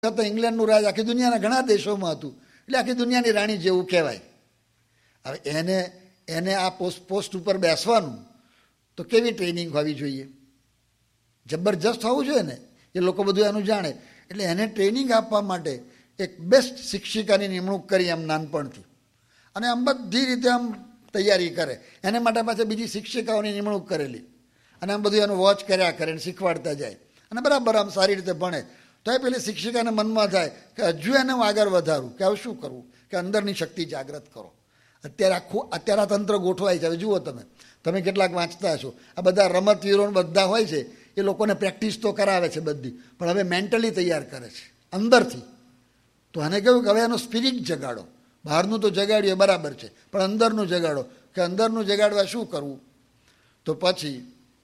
તો ઇંગ્લેન્ડનું રાજ આખી દુનિયાના ઘણા દેશોમાં હતું, એટલે આખી દુનિયાની રાણી જેવું કહેવાય. હવે એને આ પોસ્ટ ઉપર બેસવાનું તો કેવી ટ્રેનિંગ હોવી જોઈએ? જબરજસ્ત હોવું જોઈએ ને, એ લોકો બધું એનું જાણે. એટલે એને ટ્રેનિંગ આપવા માટે એક બેસ્ટ શિક્ષિકાની નિમણૂક કરી આમ નાનપણથી, અને આમ બધી રીતે આમ તૈયારી કરે. એને માટે પાછળ બીજી શિક્ષિકાઓની નિમણૂક કરેલી, અને આમ બધું એનું વોચ કર્યા કરે અને શીખવાડતા જાય, અને બરાબર આમ સારી રીતે ભણે. તો એ પેલી શિક્ષિકાને મનમાં થાય કે હજુ એને હું આગળ વધારું, કે હવે શું કરવું, કે અંદરની શક્તિ જાગૃત કરો. અત્યારે આ તંત્ર ગોઠવાય છે. હવે જુઓ તમે કેટલાક વાંચતા છો, આ બધા રમતવીરો બધા હોય છે, એ લોકોને પ્રેક્ટિસ તો કરાવે છે બધી, પણ હવે મેન્ટલી તૈયાર કરે છે અંદરથી. તો આને કહ્યું કે હવે એનો સ્પિરિટ જગાડો. બહારનું તો જગાડ્યું એ બરાબર છે, પણ અંદરનું જગાડો. કે અંદરનું જગાડવા શું કરવું? તો પછી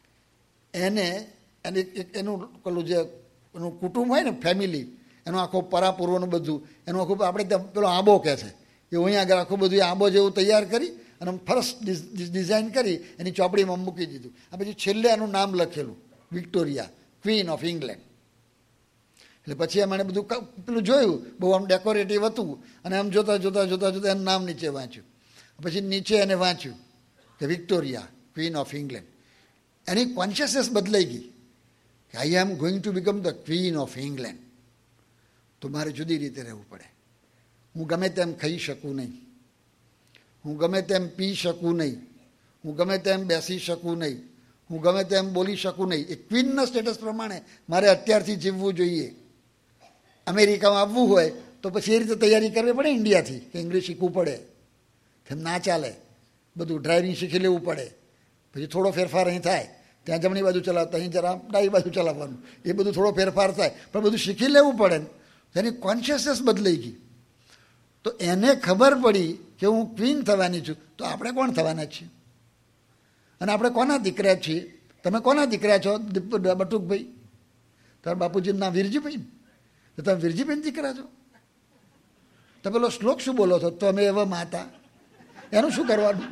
એનું પેલું જે એનું કુટુંબ હોય ને, ફેમિલી, એનું આખો પરાપૂર્વનું બધું, એનું આખું આપણે ત્યાં પેલો આંબો કહે છે, એવું અહીંયા આગળ આખું બધું આંબો જેવું તૈયાર કરી અને ફર્સ્ટ ડિઝાઇન કરી એની ચોપડીમાં મૂકી દીધું. આ પછી છેલ્લે એનું નામ લખેલું, વિક્ટોરિયા, ક્વીન ઓફ ઇંગ્લેન્ડ. એટલે પછી એમણે બધું પેલું જોયું, બહુ આમ ડેકોરેટિવ હતું, અને આમ જોતા એનું નામ નીચે વાંચ્યું. પછી નીચે એને વાંચ્યું કે Victoria, queen of England. Any consciousness બદલાઈ ગઈ કે આઈ am going to become the queen of England. તો મારે જુદી રીતે રહેવું પડે. હું ગમે તેમ ખાઈ શકું નહીં, હું ગમે તેમ પી શકું નહીં, હું ગમે તેમ બેસી શકું નહીં, હું ગમે તેમ બોલી શકું નહીં. એ ક્વીનના સ્ટેટસ પ્રમાણે મારે અત્યારથી જીવવું જોઈએ. અમેરિકામાં આવવું હોય તો પછી એ રીતે તૈયારી કરવી પડે ઇન્ડિયાથી, કે ઇંગ્લિશ શીખવું પડે, કેમ ના ચાલે, બધું ડ્રાઇવિંગ શીખી લેવું પડે. પછી થોડો ફેરફાર અહીં થાય, ત્યાં જમણી બાજુ ચલાવતા, અહીં જરા ડાબી બાજુ ચલાવવાનું, એ બધું થોડો ફેરફાર થાય, પણ બધું શીખી લેવું પડે. એની કોન્શિયસનેસ બદલાઈ ગઈ. તો એને ખબર પડી કે હું ક્વીન થવાની છું, તો આપણે કોણ થવાના છીએ? અને આપણે કોના દીકરા છીએ? તમે કોના દીકરા છો બટુકભાઈ? તારા બાપુજીનું નામ વીરજીભાઈ, તો તમે વીરજીભાઈ દીકરા છો? તો પેલો શ્લોક શું બોલો છો, તમે એવા માતા? એનું શું કરવાનું?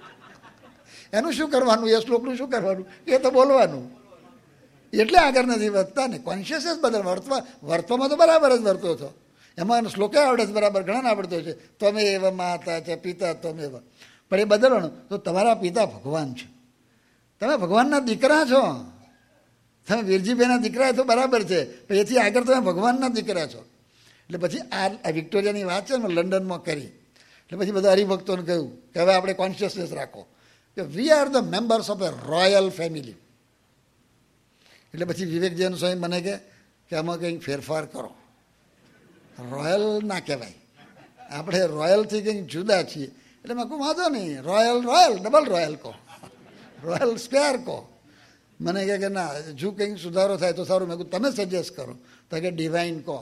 એનું શું કરવાનું? એ શ્લોકનું શું કરવાનું? એ તો બોલવાનું. એટલે આગળ નથી વધતા ને. કોન્શિયસનેસ બદલ વર્તવામાં તો બરાબર જ વર્તો છો, એમાં શ્લોકે આવડે છે બરાબર, ઘણાને આવડતો છે. તમે એવા માતા છે, પિતા તમે એવા. પણ એ બદલવાનું તો તમારા પિતા ભગવાન છે, તમે ભગવાનના દીકરા છો. તમે વીરજીભાઈના દીકરા તો બરાબર છે, પણ એથી આગળ તમે ભગવાનના દીકરા છો. એટલે પછી આ વિક્ટોરિયાની વાત છે ને, લંડનમાં કરી. એટલે પછી બધા હરિભક્તોને કહ્યું કે હવે આપણે કોન્શિયસનેસ રાખો કે we are the members of A royal family. એટલે પછી વિવેકજૈન સ્વામી મને કે આમાં કંઈક ફેરફાર કરો, રોયલ ના કહેવાય, આપણે રોયલથી કંઈક જુદા છીએ. એટલે મેં કહું વાંધો નહીં, રોયલ ડબલ રોયલ કહો, રોયલ સ્ક્વેર કહો. મને કહે કે ના, હજુ કંઈક સુધારો થાય તો સારું. મેં કહું તમે સજેસ્ટ કરો. તો કે ડિવાઇન કહો.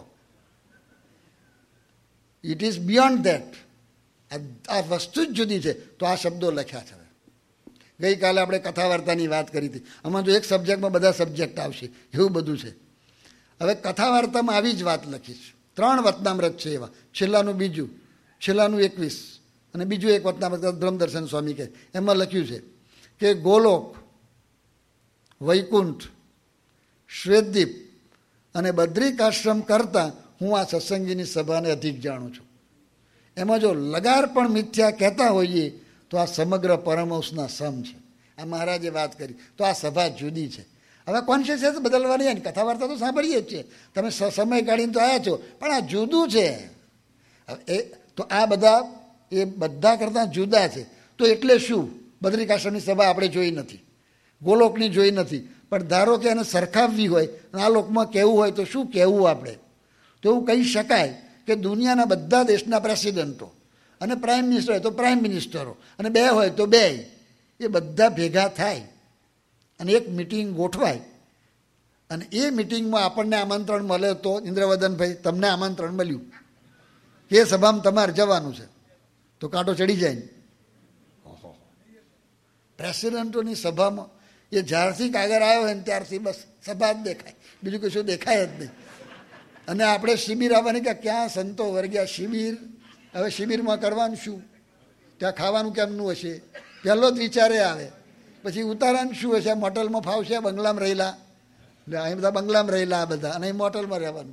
It is beyond that. આ વસ્તુ જ જુદી છે. તો આ શબ્દો લખ્યા છે. ગઈકાલે આપણે કથા વાર્તાની વાત કરી હતી. આમાં જો એક સબ્જેક્ટમાં બધા સબ્જેક્ટ આવશે એવું બધું છે. હવે કથા વાર્તામાં આવી જ વાત લખી છે. 3 વતનામૃત છે એવા, છેલ્લાનું 2, છેલ્લાનું 21, અને બીજું એક વતનામૃત બ્રહ્મદર્શન સ્વામી કહે. એમાં લખ્યું છે કે ગોલોક, વૈકુંઠ, શ્વેતદીપ અને બદ્રિકાશ્રમ કરતાં હું આ સત્સંગીની સભાને અધિક જાણું છું. એમાં જો લગાર પણ મિથ્યા કહેતા હોઈએ તો આ સમગ્ર પરમહંસના સમ છે. આ મહારાજે વાત કરી. તો આ સભા જુદી છે. હવે કોન્શિયસનેસ બદલવાની ને. કથા વાર્તા તો સાંભળીએ જ છીએ, તમે સમય કાઢીને તો આવ્યા છો, પણ આ જુદું છે. તો આ બધા કરતાં જુદા છે. તો એટલે શું? બદ્રિકાશ્રમની સભા આપણે જોઈ નથી, ગોલોકની જોઈ નથી, પણ ધારો કે એને સરખાવવી હોય, આ લોકમાં કહેવું હોય તો શું કહેવું આપણે? તો એવું કહી શકાય કે દુનિયાના બધા દેશના પ્રેસિડેન્ટો અને પ્રાઇમ મિનિસ્ટર હોય તો પ્રાઇમ મિનિસ્ટરો, અને 2 હોય તો 2, એ બધા ભેગા થાય અને એક મિટિંગ ગોઠવાય. અને એ મિટિંગમાં આપણને આમંત્રણ મળે તો, ઇન્દ્રવદનભાઈ તમને આમંત્રણ મળ્યું કે સભામાં તમારે જવાનું છે, તો કાંટો ચડી જાય ને. ઓહો, પ્રેસિડેન્ટોની સભામાં એ જ્યારથી કાગળ આવ્યો હોય ને ત્યારથી બસ સભા જ દેખાય, બીજું કશું દેખાય જ નહીં. અને આપણે શિબિર આવવાની કે ક્યાં સંતો વર્ગ્યા શિબિર. હવે શિબિરમાં કરવાનું શું? ત્યાં ખાવાનું કેમનું હશે? પહેલો જ વિચારે આવે. પછી ઉતારાનું શું હશે? મોટલમાં ફાવશે? બંગલામાં રહેલા, એટલે અહીં બધા બંગલામાં રહેલા બધા, અને અહીં મોટલમાં રહેવાનું.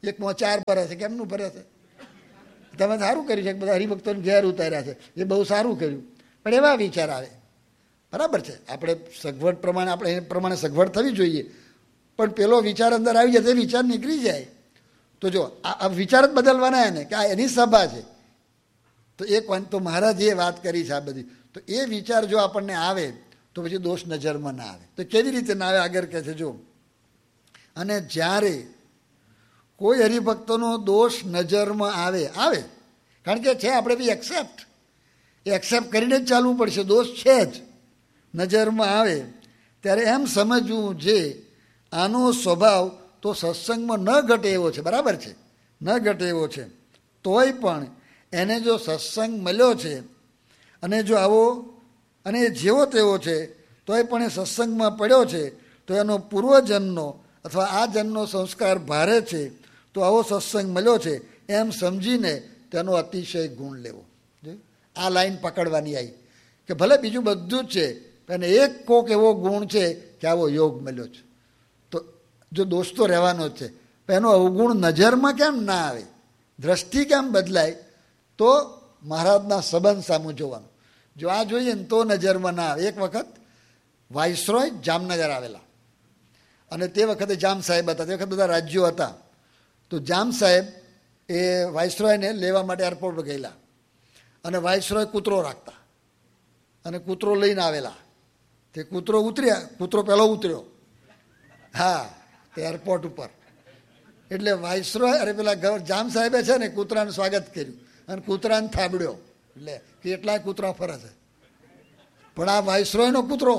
એકમાં 4 ભરે છે, કેમનું ભરે છે? તમે સારું કર્યું છે કે બધા હરિભક્તોને ઘેર ઉતાર્યા છે, એ બહુ સારું કર્યું. પણ એવા વિચાર આવે, બરાબર છે, આપણે સગવડ પ્રમાણે આપણે એ પ્રમાણે સગવડ થવી જોઈએ. પણ પેલો વિચાર અંદર આવી જાય, તે વિચાર નીકળી જાય તો જો આ વિચાર જ બદલવાના ને કે આ એની સભા છે. તો એક તો મહારાજે વાત કરી છે આ બધી, તો એ વિચાર જો આપણને આવે તો પછી દોષ નજરમાં ના આવે. તો કેવી રીતે ના આવે? આગળ કહે છે જો, અને જ્યારે કોઈ હરિભક્તોનો દોષ નજરમાં આવે, કારણ કે છે, આપણે બી એક્સેપ્ટ કરીને જ ચાલવું પડશે. દોષ છે જ, નજરમાં આવે ત્યારે એમ સમજવું જે આનો સ્વભાવ તો સત્સંગમાં ન ઘટે એવો છે. બરાબર છે, ન ઘટે એવો છે. તોય પણ એને જો સત્સંગ મળ્યો છે અને જો આવો અને જેવો તેવો છે, તોય પણ એ સત્સંગમાં પડ્યો છે, તો એનો પૂર્વજન્મનો અથવા આ જન્મનો સંસ્કાર ભારે છે. તો આવો સત્સંગ મળ્યો છે એમ સમજીને તેનો અતિશય ગુણ લેવો. આ લાઈન પકડવાની આવી કે ભલે બીજું બધું જ છે, પણ એક કોક એવો ગુણ છે કે આવો યોગ મળ્યો છે. તો જો દોષ તો રહેવાનો જ છે, પણ એનો અવગુણ નજરમાં કેમ ના આવે, દ્રષ્ટિ કેમ બદલાય? તો મહારાજના સંબંધ સામું જોવાનું. જો આ જોઈએ ને તો નજરમાં ના આવે. એક વખત વાઇસરોય જામનગર આવેલા, અને તે વખતે જામ સાહેબ હતા, તે વખતે બધા રાજ્યો હતા. તો જામ સાહેબ એ વાઇસરોયને લેવા માટે એરપોર્ટ પર ગયેલા, અને વાઇસરોય કૂતરો રાખતા, અને કૂતરો લઈને આવેલા. તે કૂતરો પહેલો ઉતર્યો, હા, તે એરપોર્ટ ઉપર. એટલે વાઇસરોય પેલા જામ સાહેબે છે ને કૂતરાનું સ્વાગત કર્યું અને કૂતરાને થાબડ્યો. એટલે કેટલાય કૂતરા ફરે છે, પણ આ વાઇસરોયનો કૂતરો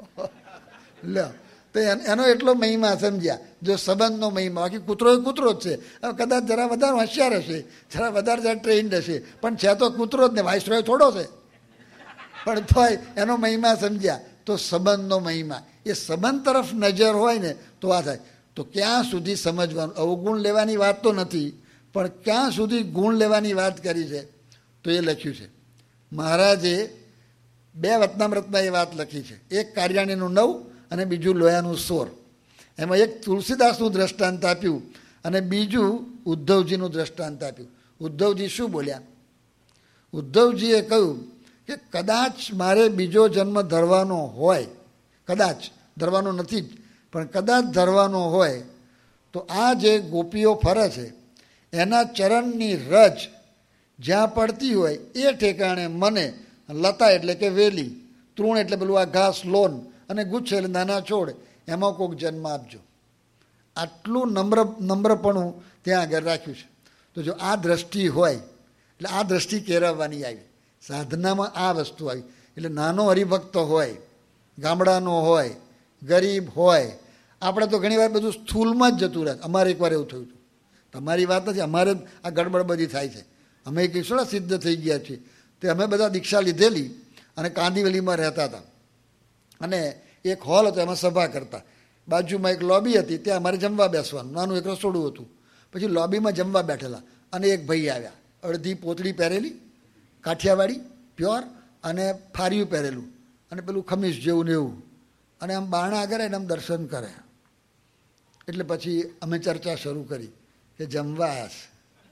લે. તો એનો એટલો મહિમા સમજ્યા, જો સંબંધનો મહિમા. બાકી કૂતરો એ કૂતરો જ છે. કદાચ જરા વધારે હોશિયાર હશે, જરા વધારે ટ્રેન્ડ હશે, પણ છે તો કૂતરો જ ને, વાઇસરોય થોડો છે. પણ તોય એનો મહિમા સમજ્યા. તો સંબંધનો મહિમા, એ સંબંધ તરફ નજર હોય ને તો આ થાય. તો ક્યાં સુધી સમજવાનું? અવગુણ લેવાની વાત તો નથી, પણ ક્યાં સુધી ગુણ લેવાની વાત કરી છે તો એ લખ્યું છે. મહારાજે 2 વતનામૃતમાં એ વાત લખી છે. એક કાર્યાણીનું 9 અને બીજું લોયાનું 16. એમાં એક તુલસીદાસનું દ્રષ્ટાંત આપ્યું અને બીજું ઉદ્ધવજીનું દ્રષ્ટાંત આપ્યું. ઉદ્ધવજી શું બોલ્યા? ઉદ્ધવજીએ કહ્યું કે કદાચ મારે બીજો જન્મ ધરવાનો હોય, કદાચ ધરવાનો નથી જ, પણ કદાચ ધરવાનો હોય તો આ જે ગોપીઓ ફરે છે એના ચરણની રજ જ્યાં પડતી હોય એ ઠેકાણે મને લતા એટલે કે વેલી, તૃણ એટલે પેલું આ ઘાસ, લોન, અને ગુચ્છ એટલે નાના છોડ, એમાં કોઈક જન્મ આપજો. આટલું નમ્રપણું ત્યાં આગળ રાખ્યું છે. તો જો આ દ્રષ્ટિ હોય, એટલે આ દ્રષ્ટિ કેળવવાની આવી. સાધનામાં આ વસ્તુ આવી. એટલે નાનો હરિભક્ત હોય, ગામડાનો હોય, ગરીબ હોય, આપણે તો ઘણી વાર બધું સ્થૂલમાં જ જતું રહે. અમારે એકવાર એવું થયું હતું. તમારી વાત નથી, અમારે આ ગડબડ બધી થાય છે. અમે કેટલા સિદ્ધ થઈ ગયા છીએ. તે અમે બધા દીક્ષા લીધેલી અને કાંદીવલીમાં રહેતા હતા, અને એક હોલ હતો, એમાં સભા કરતા. બાજુમાં એક લોબી હતી, ત્યાં અમારે જમવા બેસવાનું, નાનું એક રસોડું હતું. પછી લોબીમાં જમવા બેઠેલા, અને એક ભાઈ આવ્યા, અડધી પોતળી પહેરેલી, કાઠિયાવાડી પ્યોર, અને ફાર્યું પહેરેલું, અને પેલું ખમીસ જેવું ને એવું, અને આમ બારણા કરે ને આમ દર્શન કરે. એટલે પછી અમે ચર્ચા શરૂ કરી કે જમવા આવ્યા છે,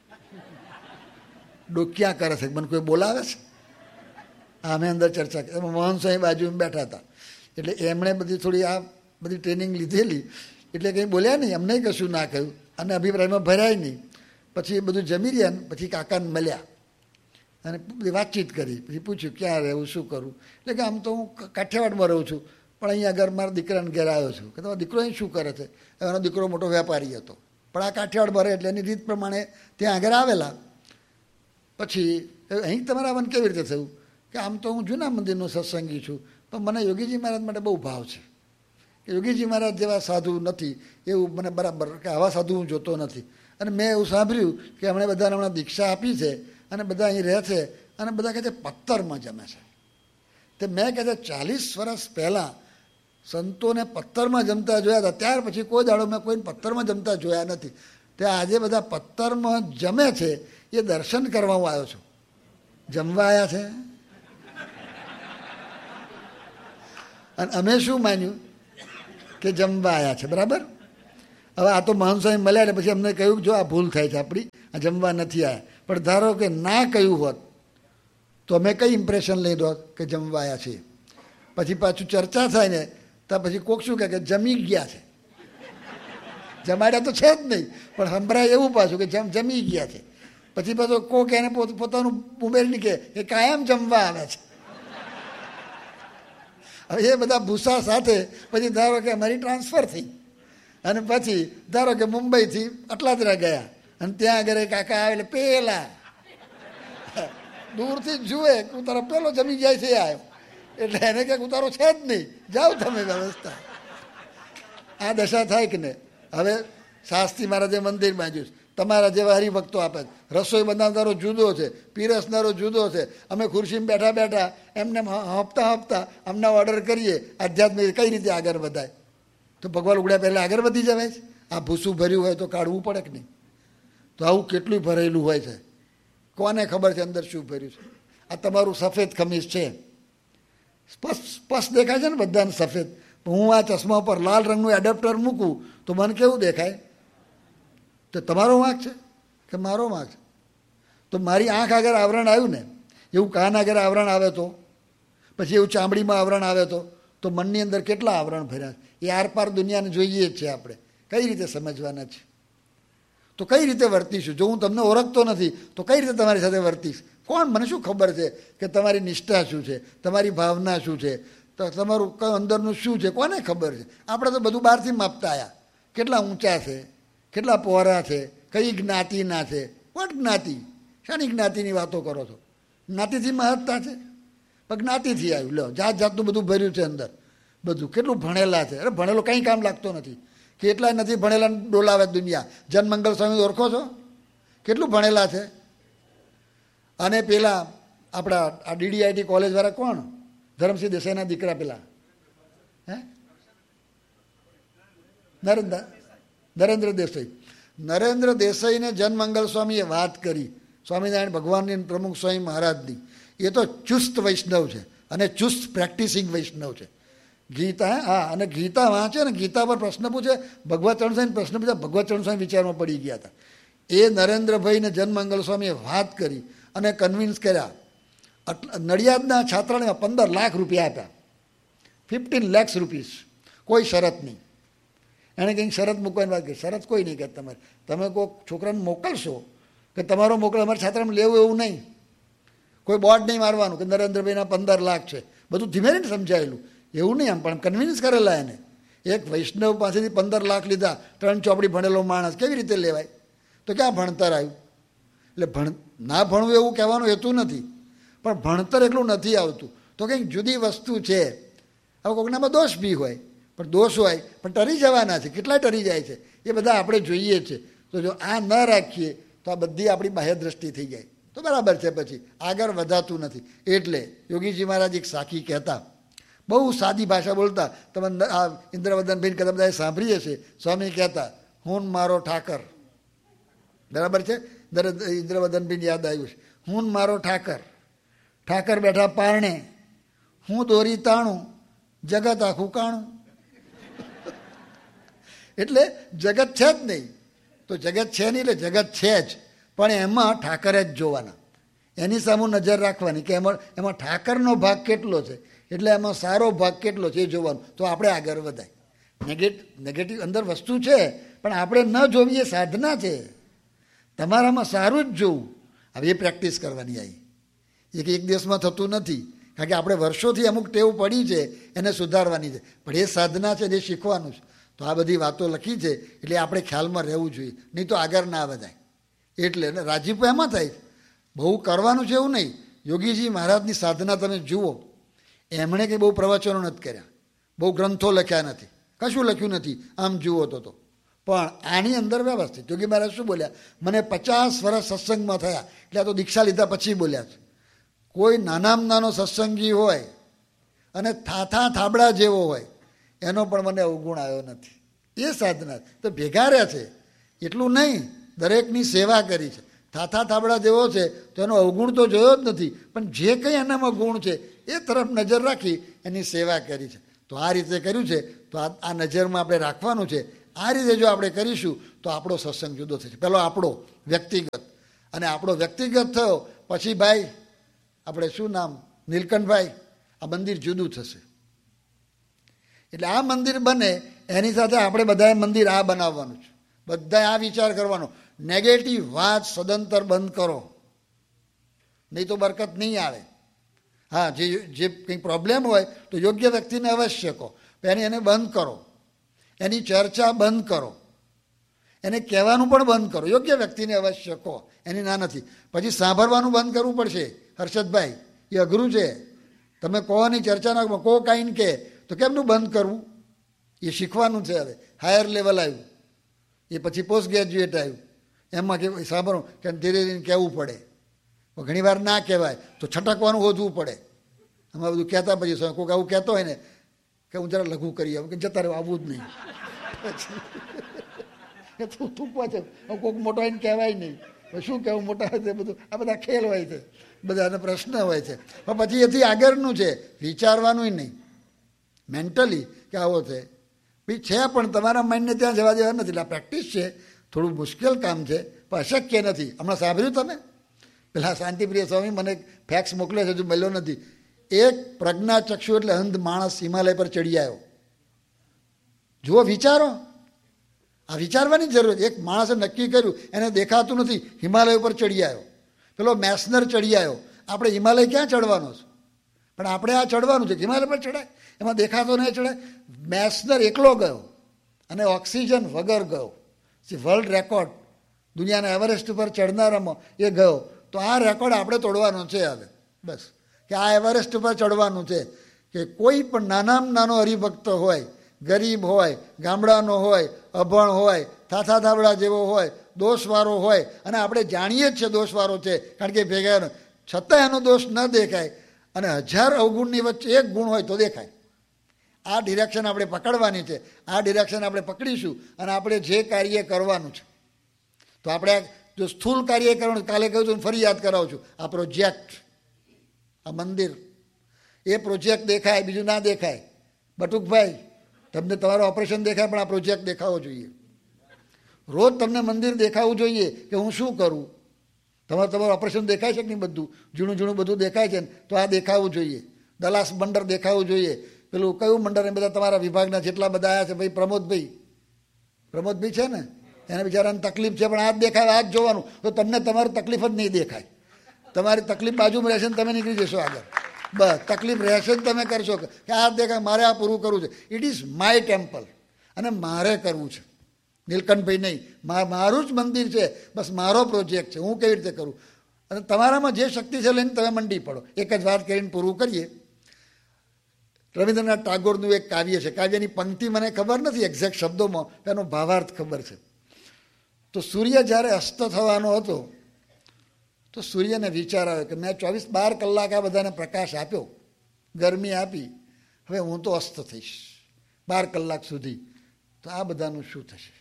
ડોક્યા કરે છે, મને કોઈ બોલાવે છે? અમે અંદર ચર્ચા કરી. મોહન સાહેબ બાજુ બેઠા હતા, એટલે એમણે બધી થોડી આ બધી ટ્રેનિંગ લીધેલી, એટલે કંઈ બોલ્યા નહીં, અમને કશું ના કહ્યું, અને અભિપ્રાયમાં ભરાય નહીં. પછી એ બધું જમી રહ્યા ને પછી કાકાને મળ્યા અને બધી વાતચીત કરી. પછી પૂછ્યું ક્યાં રહેવું, શું કરું? એટલે કે આમ તો હું કાઠિયાવાડમાં રહું છું, પણ અહીંયા આગળ મારા દીકરાને ઘેર આવ્યો છું. કે તમારો દીકરો અહીં શું કરે છે? એનો દીકરો મોટો વેપારી હતો, પણ આ કાઠિયાવાડમાં રહે એટલે એની રીત પ્રમાણે ત્યાં આગળ આવેલા. પછી અહીં તમારે આવવાનું કેવી રીતે થયું? કે આમ તો હું જૂના મંદિરનો સત્સંગી છું, પણ મને યોગીજી મહારાજ માટે બહુ ભાવ છે. કે યોગીજી મહારાજ જેવા સાધુ નથી એવું મને બરાબર, કે આવા સાધુ હું જોતો નથી. અને મેં એવું સાંભળ્યું કે હમણાં બધાને હમણાં દીક્ષા આપી છે અને બધા અહીં રહે છે, અને બધા કહે છે પથ્થરમાં જમે છે. તે મેં કહે છે 40 વર્ષ પહેલાં સંતોને પથ્થરમાં જમતા જોયા હતા, ત્યાર પછી કોઈ દાડો મેં કોઈને પથ્થરમાં જમતા જોયા નથી. તે આજે બધા પથ્થરમાં જમે છે, એ દર્શન કરવા હું આવ્યો છું. જમવા આવ્યા છે. અને અમે શું માન્યું કે જમવા આવ્યા છે, બરાબર. હવે આ તો મહાન સ્વામી મળ્યા ને પછી અમને કહ્યું જો આ ભૂલ થાય છે આપણી, આ જમવા નથી આવ્યા. પણ ધારો કે ના કહ્યું હોત તો અમે કઈ ઇમ્પ્રેશન લઈ દો કે જમવા આવ્યા છીએ. પછી પાછું ચર્ચા થાય ને તો પછી કોક શું કહે કે જમી ગયા છે. જમાડ્યા તો છે જ નહીં, પણ સંભળાય એવું પાછું કે જમી ગયા છે. પછી પાછું કોક એને પોતાનું ઉમેરની કે કાયમ જમવા આવે છે. હવે એ બધા ભૂસા સાથે પછી ધારો કે અમારી ટ્રાન્સફર થઈ અને પછી ધારો કે મુંબઈથી અટલાદરા ગયા અને ત્યાં આગળ કાકા આવે એટલે પેલા દૂરથી જ જુએ કે ઉતારો પેલો જમી જાય છે આવ્યો એટલે એને કે ઉતારો છે જ નહીં, જાઓ તમે વ્યવસ્થા. આ દશા થાય કે ને. હવે શાસ્ત્રી મહારાજે મંદિરમાં જોયું તમારા જેવા હરિભક્તો આપે રસોઈ બનાવનારો જુદો છે, પીરસનારો જુદો છે. અમે ખુરશીમાં બેઠા બેઠા એમને હપ્તા અમને ઓર્ડર કરીએ. આધ્યાત્મિક કઈ રીતે આગળ વધાય? તો ભગવાન ઉગડ્યા પહેલાં આગળ વધી જવાય છે. આ ભૂસું ભર્યું હોય તો કાઢવું પડે કે નહીં? તો આવું કેટલું ભરેલું હોય છે, કોને ખબર છે અંદર શું ભર્યું છે. આ તમારું સફેદ ખમીસ છે, સ્પષ્ટ દેખાય છે ને બધાને સફેદ. હું આ ચશ્મા પર લાલ રંગનું એડેપ્ટર મૂકું તો મને કેવું દેખાય? તો તમારો વાંક છે કે મારો વાંક છે? તો મારી આંખ આગળ આવરણ આવ્યું ને, એવું કાન આગળ આવરણ આવે તો, પછી એવું ચામડીમાં આવરણ આવે તો મનની અંદર કેટલા આવરણ ભર્યા છે. એ આરપાર દુનિયાને જોઈએ જ છે. આપણે કઈ રીતે સમજવાના છે? તો કઈ રીતે વર્તીશું? જો હું તમને ઓળખતો નથી તો કઈ રીતે તમારી સાથે વર્તીશ? કોણ? મને શું ખબર છે કે તમારી નિષ્ઠા શું છે, તમારી ભાવના શું છે, તમારું કયું અંદરનું શું છે, કોને ખબર છે? આપણે તો બધું બહારથી માપતા આવ્યા. કેટલા ઊંચા છે, કેટલા પહોળા છે, કઈ જ્ઞાતિના છે. કોણ જ્ઞાતિ? શાની જ્ઞાતિની વાતો કરો છો? જ્ઞાતિથી મહત્તા છે? પણ જ્ઞાતિથી આવ્યું. લો, જાત જાતનું બધું ભર્યું છે અંદર. બધું કેટલું ભણેલા છે. અરે ભણેલો કંઈ કામ લાગતો નથી. કેટલાય નથી ભણેલા ડોલાવે દુનિયા. જનમંગલ સ્વામી ઓળખો છો? કેટલું ભણેલા છે. અને પેલા આપણા આ DDIT કોલેજવાળા કોણ? ધરમસિંહ દેસાઈના દીકરા પેલા નરેન્દ્ર દેસાઈ. નરેન્દ્ર દેસાઈને જનમંગલ સ્વામીએ વાત કરી સ્વામિનારાયણ ભગવાનની પ્રમુખ સ્વામી મહારાજની. એ તો ચુસ્ત વૈષ્ણવ છે અને ચુસ્ત પ્રેક્ટિસિંગ વૈષ્ણવ છે. ગીતા, હા, અને ગીતા વાંચે ને ગીતા પર પ્રશ્ન પૂછે, ભગવત ચરણ સ્વામી પ્રશ્ન પૂછે, ભગવત ચરણ સ્વામી વિચારમાં પડી ગયા હતા. એ નરેન્દ્રભાઈને જનમંગલ સ્વામીએ વાત કરી અને કન્વિન્સ કર્યા. નડિયાદના છાત્રાલયમાં 15 લાખ રૂપિયા આપ્યા. 15 lakhs રૂપીસ. કોઈ શરત નહીં. એણે કંઈક શરત મૂકવાની વાત કરી. શરત કોઈ નહીં કે તમે કોઈ છોકરાને મોકલશો કે તમારો મોકલ અમારા છાત્રામાં લેવું એવું નહીં. કોઈ બોર્ડ નહીં મારવાનું કે નરેન્દ્રભાઈના 15 લાખ છે. બધું ધીમે ધીમે સમજાયેલું એવું નહીં. આમ પણ કન્વિન્સ કરેલા એને. એક વૈષ્ણવ પાસેથી 15 લાખ લીધા. 3 ચોપડી ભણેલો માણસ કેવી રીતે લેવાય? તો ક્યાં ભણતર આવ્યું? એટલે ના ભણવું એવું કહેવાનું હેતુ નથી, પણ ભણતર એટલું નથી આવતું. તો કંઈક જુદી વસ્તુ છે. હવે કોઈકનામાં દોષ બી હોય, પણ દોષ હોય પણ ટરી જવાના છે. કેટલાય ટરી જાય છે એ બધા આપણે જોઈએ છે. તો જો આ ન રાખીએ તો આ બધી આપણી બાહ્ય દ્રષ્ટિ થઈ જાય તો બરાબર છે, પછી આગળ વધાતું નથી. એટલે યોગીજી મહારાજ એક સાખી કહેતા, બહુ સાદી ભાષા બોલતા. તમે આ ઇન્દ્રવદનભાઈ કદાચ બધાએ સાંભળીએ છે. સ્વામી કહેતા, હું મારો ઠાકર. બરાબર છે? ઇન્દ્રવદનભાઈને યાદ આવ્યું છે. હું મારો ઠાકર. ઠાકર બેઠા પારણે, હું દોરી તાણું, જગત આખું કાણું. એટલે જગત છે જ નહીં. તો જગત છે નહીં એટલે જગત છે જ, પણ એમાં ઠાકરે જ જોવાના. એની સામે નજર રાખવાની કે એમાં ઠાકરનો ભાગ કેટલો છે, એટલે એમાં સારો ભાગ કેટલો છે એ જોવાનું. તો આપણે આગળ વધાય. નેગેટિવ અંદર વસ્તુ છે પણ આપણે ન જોવી એ સાધના છે. તમારામાં સારું જ જોવું. હવે એ પ્રેક્ટિસ કરવાની આવી. એક દિવસમાં થતું નથી, કારણ કે આપણે વર્ષોથી અમુક ટેવ પડી છે એને સુધારવાની છે. પણ એ સાધના છે, એ શીખવાનું છે. તો આ બધી વાતો લખી છે એટલે આપણે ખ્યાલમાં રહેવું જોઈએ, નહીં તો આગળ ના વધાય. એટલે રાજીપો એમાં થાય. બહુ કરવાનું છે એવું નહીં. યોગીજી મહારાજની સાધના તમે જુઓ. એમણે કંઈ બહુ પ્રવચનો નથી કર્યા, બહુ ગ્રંથો લખ્યા નથી, કશું લખ્યું નથી. આમ જુઓ તો પણ આની અંદર વ્યવસ્થિત. યોગી મહારાજ શું બોલ્યા? મને 50 વર્ષ સત્સંગમાં થયા. એટલે આ તો દીક્ષા લીધા પછી બોલ્યા છે. કોઈ નાનામાં નાનો સત્સંગી હોય અને થાબડા જેવો હોય એનો પણ મને અવગુણ આવ્યો નથી. એ સાધના તો ભેગા રહ્યા છે એટલું નહીં, દરેકની સેવા કરી છે. થાબડા જેવો છે તો એનો અવગુણ તો જોયો જ નથી, પણ જે કંઈ એનામાં ગુણ છે એ તરફ નજર રાખી એની સેવા કરી છે. તો આ રીતે કર્યું છે. તો આ નજરમાં આપણે રાખવાનું છે આ રીતે જો આપણે કરીશું તો આપણો સત્સંગ જુદો થશે. પહેલો આપણો વ્યક્તિગત, અને આપણો વ્યક્તિગત થયો પછી ભાઈ આપણે શું નામ નીલકંઠભાઈ, આ મંદિર જુદું થશે. એટલે આ મંદિર બને એની સાથે આપણે બધાએ મંદિર આ બનાવવાનું છે. બધાએ આ વિચાર કરવાનો, નેગેટિવ વાત સદંતર બંધ કરો, નહીં તો બરકત નહીં આવે. હા, જે કંઈ પ્રોબ્લેમ હોય તો યોગ્ય વ્યક્તિને અવશ્ય કહો, એને બંધ કરો, એની ચર્ચા બંધ કરો, એને કહેવાનું પણ બંધ કરો. યોગ્ય વ્યક્તિને અવશ્ય કહો, એની ના નથી. પછી સાંભળવાનું બંધ કરવું પડશે. હર્ષદભાઈ, એ અઘરું છે. તમે કોની ચર્ચા ના કહો કાંઈ કે તો કેમનું બંધ કરવું? એ શીખવાનું છે. હવે હાયર લેવલ આવ્યું, એ પછી પોસ્ટ ગ્રેજ્યુએટ આવ્યું, એમાં કે સાંભળો કે ધીરે ધીરે કહેવું પડે. ઘણી વાર ના કહેવાય તો છટકવાનું હોધવું પડે. આમાં બધું કહેતા પછી કોઈક આવું કહેતો હોય ને કે હું જરા લઘુ કરી આવું, કે જતા રહે, આવવું જ નહીં. પછી થૂકવા છે, કોઈક મોટો એને કહેવાય નહીં. શું કહેવું, મોટા હોય છે બધું. આ બધા ખેલ હોય છે, બધાને પ્રશ્ન હોય છે. પણ પછી એથી આગળનું છે વિચારવાનું નહીં, મેન્ટલી કે આવો છે બી છે, પણ તમારા માઇન્ડને ત્યાં જવા દેવા નથી. એટલે આ પ્રેક્ટિસ છે, થોડું મુશ્કેલ કામ છે, પણ અશક્ય નથી. હમણાં સાંભળ્યું તમે પેલા શાંતિપ્રિય સ્વામી મને ફેક્સ મોકલે છે, હજુ મળ્યો નથી. એક પ્રજ્ઞાચક્ષુ એટલે અંધ માણસ હિમાલય પર ચડી આવ્યો. જુઓ, વિચારો, આ વિચારવાની જરૂર. એક માણસે નક્કી કર્યું, એને દેખાતું નથી, હિમાલય ઉપર ચડી આવ્યો. પેલો મેસનર ચડી આવ્યો. આપણે હિમાલય ક્યાં ચડવાનો છે? પણ આપણે આ ચડવાનું છે, હિમાલય પર ચડાય, એમાં દેખાતો નહીં ચડાય. મેસનર એકલો ગયો અને ઓક્સિજન વગર ગયો. વર્લ્ડ રેકોર્ડ દુનિયાના એવરેસ્ટ ઉપર ચડનારામાં એ ગયો. તો આ રેકોર્ડ આપણે તોડવાનો છે હવે. બસ, કે આ એવરેસ્ટ ઉપર ચડવાનું છે. કે કોઈ પણ નાનામાં નાનો હરિભક્ત હોય, ગરીબ હોય, ગામડાનો હોય, અભણ હોય, થાથા ધાબળા જેવો હોય, દોષવાળો હોય, અને આપણે જાણીએ જ છે દોષવાળો છે, કારણ કે ભેગા, છતાં એનો દોષ ન દેખાય, અને 1000 અવગુણની વચ્ચે એક ગુણ હોય તો દેખાય. આ ડિરેક્શન આપણે પકડવાની છે. આ ડિરેક્શન આપણે પકડીશું અને આપણે જે કાર્ય કરવાનું છે. તો આપણે જો સ્થૂળ કાર્ય કરવાનું, કાલે કહ્યું છું, ફરી યાદ કરાવું છું, આ પ્રોજેક્ટ, આ મંદિર, એ પ્રોજેક્ટ દેખાય, બીજું ના દેખાય. બટુકભાઈ, તમને તમારું ઓપરેશન દેખાય, પણ આ પ્રોજેક્ટ દેખાવો જોઈએ. રોજ તમને મંદિર દેખાવું જોઈએ કે હું શું કરું. તમારું ઓપરેશન દેખાય છે કે નહીં? બધું જૂનું જૂનું બધું દેખાય છે ને, તો આ દેખાવું જોઈએ. દલાસ મંડળ દેખાવું જોઈએ. પેલું કયું મંડળ, એ બધા તમારા વિભાગના જેટલા બધા આવ્યા છે, ભાઈ પ્રમોદભાઈ છે ને, એને બિચારાને તકલીફ છે, પણ આ જ દેખાય, આ જ જોવાનું. તો તમને તમારી તકલીફ જ નહીં દેખાય. તમારી તકલીફ બાજુમાં રહેશે ને તમે નીકળી જશો આગળ. બસ, તકલીફ રહેશે ને તમે કરશો કે આ દેખાય, મારે આ પૂરું કરવું છે. ઇટ ઇઝ માય ટેમ્પલ અને મારે કરવું છે. નીલકંઠભાઈ નહીં, મારું જ મંદિર છે, બસ મારો પ્રોજેક્ટ છે, હું કેવી રીતે કરું. અને તમારામાં જે શક્તિ છે લઈને તમે મંડી પડો. એક જ વાત કરીને પૂરું કરીએ. રવિન્દ્રનાથ ટાગોરનું એક કાવ્ય છે. કાવ્યની પંક્તિ મને ખબર નથી એક્ઝેક્ટ શબ્દોમાં, એનો ભાવાર્થ ખબર છે. તો સૂર્ય જ્યારે અસ્ત થવાનો હતો તો સૂર્યને વિચાર આવ્યો કે મેં 12 કલાક આ બધાને પ્રકાશ આપ્યો, ગરમી આપી, હવે હું તો અસ્ત થઈશ 12 કલાક સુધી, તો આ બધાનું શું થશે?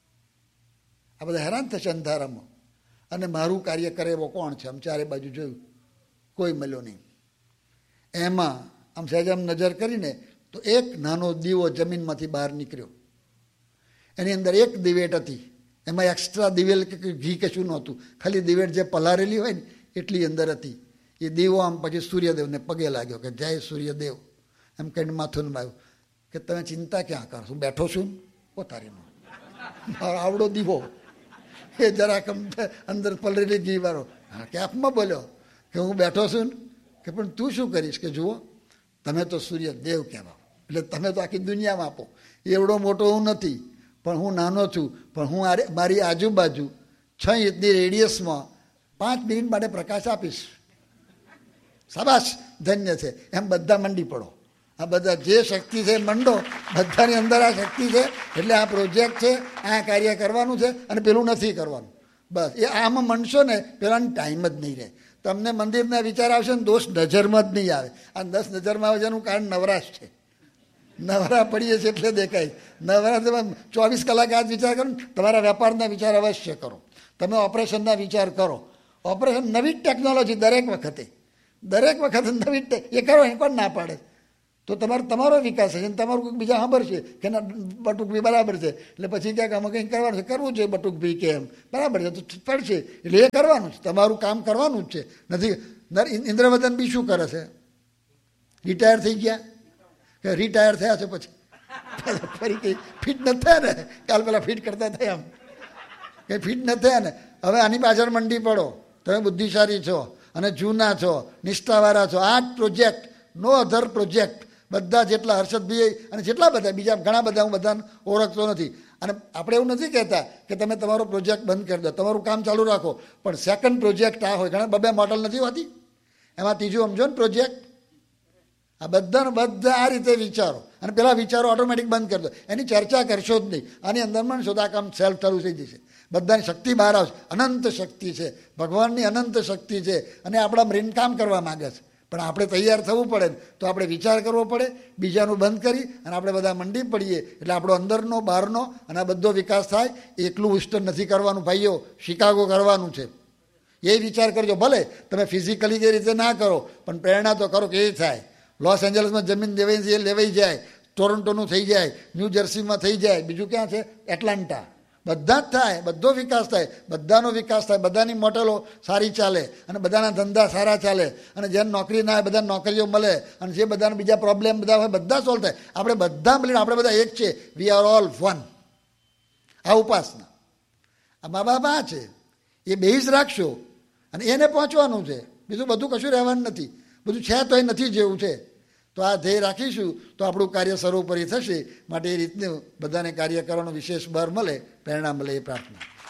આ બધા હેરાન થશે અંધારામાં, અને મારું કાર્ય કરે એવો કોણ છે? આમ ચારે બાજુ જોયું, કોઈ મળ્યો નહીં. એમાં આમ સહેજ આમ નજર કરીને તો એક નાનો દીવો જમીનમાંથી બહાર નીકળ્યો. એની અંદર એક દિવેટ હતી. એમાં એક્સ્ટ્રા દિવેલ કે ઘી કશું નહોતું, ખાલી દિવેટ જે પલારેલી હોય ને એટલી અંદર હતી. એ દીવો આમ પછી સૂર્યદેવને પગે લાગ્યો કે જય સૂર્યદેવ, એમ કહીને માથું આવ્યું કે તમે ચિંતા ક્યાં કરો, હું બેઠો છું પોતારીનો આવડો દીવો, એ જરાક અંદર પલરેલી ઘી વાળો કેફમાં બોલ્યો કે હું બેઠો છું કે પણ તું શું કરીશ? કે જુઓ, તમે તો સૂર્યદેવ કહેવાઓ, એટલે તમે તો આખી દુનિયામાં આપો. એવડો મોટો હું નથી, પણ હું નાનો છું, પણ હું મારી આજુબાજુ 6 ઇંચની રેડિયસમાં 5 મિનિટ માટે પ્રકાશ આપીશ. શાબાશ, ધન્ય છે. એમ બધા મંડી પડો. આ બધા જે શક્તિ છે મંડો, બધાની અંદર આ શક્તિ છે. એટલે આ પ્રોજેક્ટ છે, આ કાર્ય કરવાનું છે, અને પેલું નથી કરવાનું. બસ એ આમાં મંડશો ને, પેલાની ટાઈમ જ નહીં રહે. તમને મંદિરના વિચાર આવશે ને, દોષ નજરમાં જ નહીં આવે. આ 10 નજરમાં આવે છે એનું કારણ નવરાશ છે. નવરા પડીએ છીએ એટલે દેખાય. નવરા તમે 24 કલાક આ જ વિચાર કરો. તમારા વેપારના વિચાર અવશ્ય કરો. તમે ઓપરેશનના વિચાર કરો. ઓપરેશન નવી ટેકનોલોજી દરેક વખતે નવી એ કરો, એ કોણ ના પાડે? તો તમારો વિકાસ છે. તમારું કંઈક બીજા સાંભળશે કે ના બટુકભાઈ બરાબર છે, એટલે પછી ક્યાંક અમે કંઈક કરવાનું છે, કરવું છે બટુકભાઈ કે એમ બરાબર છે તો પડશે, એટલે એ કરવાનું છે, તમારું કામ કરવાનું જ છે. નથી ઇન્દ્રવદન બી શું કરે છે? રિટાયર થઈ ગયા કે રિટાયર થયા છે પછી ફરી કંઈ ફિટ નથી થયા ને? કાલ પેલા ફિટ કરતા થયા એમ કંઈ ફિટ નથી થયા ને? હવે આની પાછળ મંડી પડો. તમે બુદ્ધિશાળી છો અને જૂના છો, નિષ્ઠાવાળા છો. આ પ્રોજેક્ટ, નો અધર પ્રોજેક્ટ, બધા જેટલા હર્ષદભાઈ અને જેટલા બધા બીજા ઘણા બધા, હું બધાને ઓળખતો નથી. અને આપણે એવું નથી કહેતા કે તમે તમારો પ્રોજેક્ટ બંધ કરી દો, તમારું કામ ચાલુ રાખો, પણ સેકન્ડ પ્રોજેક્ટ આ હોય. ઘણા બબે મોડલ નથી હોતી, એમાં ત્રીજું સમજો ને પ્રોજેક્ટ. આ બધા આ રીતે વિચારો અને પેલા વિચારો ઓટોમેટિક બંધ કરી દો, એની ચર્ચા કરશો જ નહીં. આની અંદર પણ શોધા કામ સેલ્ફ ચાલુ થઈ જશે. બધાની શક્તિ બહાર આવશે. અનંત શક્તિ છે, ભગવાનની અનંત શક્તિ છે, અને આપણા બ્રેન કામ કરવા માગે છે. પણ આપણે તૈયાર થવું પડે, તો આપણે વિચાર કરવો પડે, બીજાનું બંધ કરી અને આપણે બધા મંડી પડીએ, એટલે આપણો અંદરનો બહારનો અને આ બધો વિકાસ થાય. એકલું વિસ્ટન નથી કરવાનું ભાઈઓ, શિકાગો કરવાનું છે. એ વિચાર કરજો. ભલે તમે ફિઝિકલી એ રીતે ના કરો, પણ પ્રેરણા તો કરો કે એ થાય. લોસ એન્જલસમાં જમીન લેવાઈ જાય, ટોરન્ટોનું થઈ જાય, ન્યૂ જર્સીમાં થઈ જાય, બીજું ક્યાં છે? એટલાન્ટા. બધા જ થાય, બધો વિકાસ થાય, બધાનો વિકાસ થાય, બધાની મોટેલો સારી ચાલે અને બધાના ધંધા સારા ચાલે, અને જેને નોકરી ના હોય બધા નોકરીઓ મળે, અને જે બધાને બીજા પ્રોબ્લેમ બધા હોય બધા સોલ્વ થાય. આપણે બધા મળીને આપણે બધા એક છે. We are all one. આ ઉપાસના, આ મા બાપ આ છે, એ બેઝ રાખશો અને એને પહોંચવાનું છે. બીજું બધું કશું રહેવાનું નથી. બધું છે તો એ નથી જેવું છે. તો આ ધ્યેય રાખીશું તો આપણું કાર્ય સર્વોપરી થશે. માટે એ રીતનું બધાને કાર્ય કરવાનો વિશેષ બળ મળે, પ્રેરણા મળે, એ પ્રાર્થના.